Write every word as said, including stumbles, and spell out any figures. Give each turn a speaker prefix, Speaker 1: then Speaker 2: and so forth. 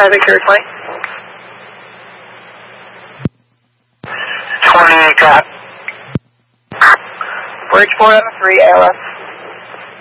Speaker 1: Uh, Victoria twenty.
Speaker 2: twenty, got.
Speaker 1: Bridge four oh three, A L S.